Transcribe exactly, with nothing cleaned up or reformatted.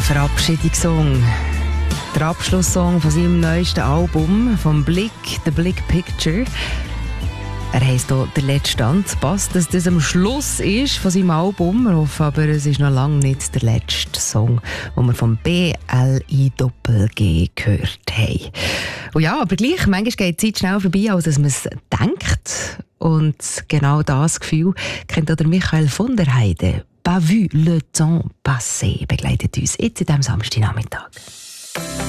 Verabschiedungssong. Der Abschlusssong von seinem neuesten Album, vom Blick, The Blick Picture. Er heisst hier «Der letzte Tanz». Passt, dass das am Schluss ist von seinem Album. Wir hoffen aber, es ist noch lange nicht der letzte Song, den wir vom B L I Doppel G gehört haben. Und ja, aber gleich, manchmal geht die Zeit schnell vorbei, als man es denkt. Und genau das Gefühl kennt auch der Michael von der Heide. «Pas vu le temps passer» begleitet uns jetzt in diesem Samstagnachmittag.